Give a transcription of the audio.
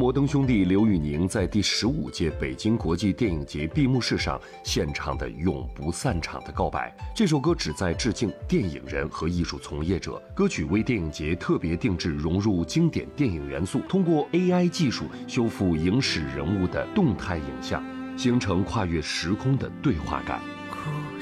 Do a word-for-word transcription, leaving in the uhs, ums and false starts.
摩登兄弟刘宇宁在第十五届北京国际电影节闭幕式上献唱的《永不散场的告白》。这首歌旨在致敬电影人和艺术从业者，歌曲为电影节特别定制，融入经典电影元素，通过 A I 技术修复影史人物的动态影像，形成跨越时空的对话感。 故